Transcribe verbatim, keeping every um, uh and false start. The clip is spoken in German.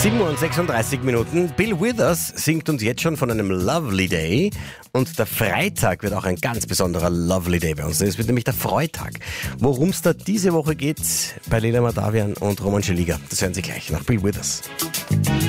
sieben Uhr und sechsunddreißig Minuten. Bill Withers singt uns jetzt schon von einem Lovely Day. Und der Freitag wird auch ein ganz besonderer Lovely Day bei uns. Es wird nämlich der Freitag. Worum es da diese Woche geht bei Lena Madavian und Roman Scheliger, das hören Sie gleich nach Bill Withers.